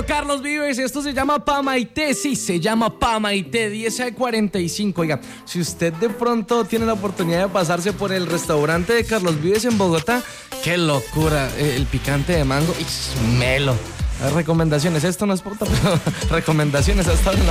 maestro Carlos Vives. Esto se llama Pamaité. Sí, se llama Pamaité, 10:45. Oiga, si usted de pronto tiene la oportunidad de pasarse por el restaurante de Carlos Vives en Bogotá, qué locura, el picante de mango y melo. Recomendaciones, esto no es pauta, pero recomendaciones hasta ahora en la